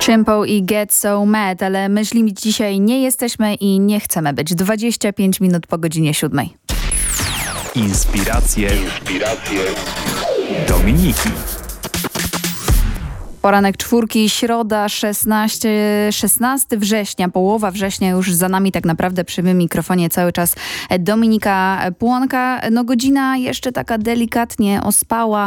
Chimpo i Get So Mad, ale myślimy dzisiaj nie jesteśmy i nie chcemy być. 25 minut po godzinie 7. Inspiracje Dominiki. Poranek czwórki, środa, 16 września, połowa września już za nami tak naprawdę przy mikrofonie cały czas Dominika Płonka. No godzina jeszcze taka delikatnie ospała,